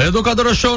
Educadora Show,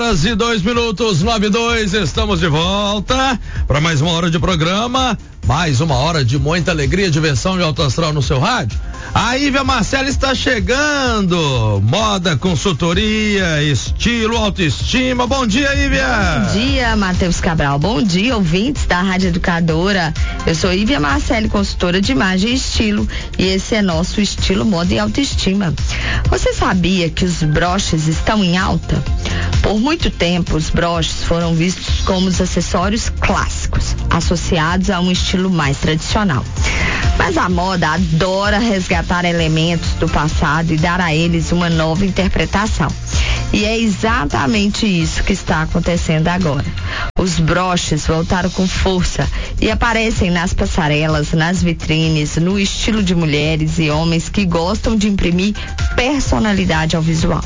9h02, 9:02, estamos de volta para mais uma hora de programa, mais uma hora de muita alegria, diversão e alto astral no seu rádio. A Ívia Marcela está chegando, moda, consultoria, estilo, autoestima. Bom dia, Ívia. Bom dia, Matheus Cabral. Bom dia, ouvintes da Rádio Educadora. Eu sou Ívia Marcela, consultora de imagem e estilo, e esse é nosso estilo, moda e autoestima. Você sabia que os broches estão em alta? Por muito tempo, os broches foram vistos como os acessórios clássicos, associados a um estilo mais tradicional. Mas a moda adora resgatar elementos do passado e dar a eles uma nova interpretação. E é exatamente isso que está acontecendo agora. Os broches voltaram com força e aparecem nas passarelas, nas vitrines, no estilo de mulheres e homens que gostam de imprimir personalidade ao visual.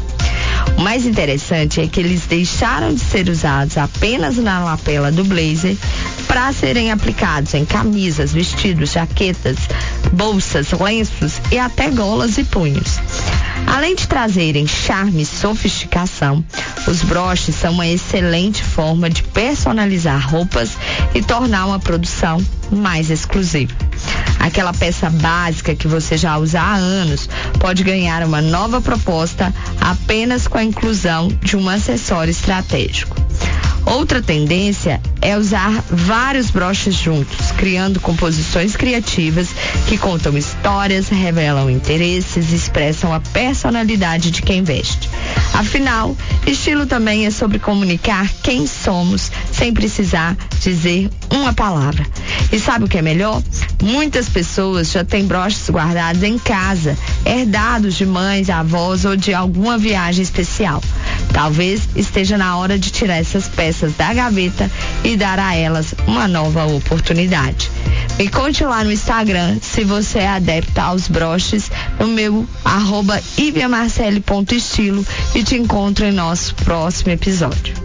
O mais interessante é que eles deixaram de ser usados apenas na lapela do blazer para serem aplicados em camisas, vestidos, jaquetas, bolsas, lenços e até golas e punhos. Além de trazerem charme e sofisticação, os broches são uma excelente forma de personalizar roupas e tornar uma produção mais exclusiva. Aquela peça básica que você já usa há anos pode ganhar uma nova proposta apenas com a inclusão de um acessório estratégico. Outra tendência é usar vários broches juntos, criando composições criativas que contam histórias, revelam interesses e expressam a personalidade de quem veste. Afinal, estilo também é sobre comunicar quem somos sem precisar dizer uma palavra. E sabe o que é melhor? Muitas pessoas já têm broches guardados em casa, herdados de mães, avós ou de alguma viagem especial. Talvez esteja na hora de tirar essas peças da gaveta e dar a elas uma nova oportunidade. Me conte lá no Instagram se você é adepta aos broches, no meu @iviamarcele.estilo, e te encontro em nosso próximo episódio.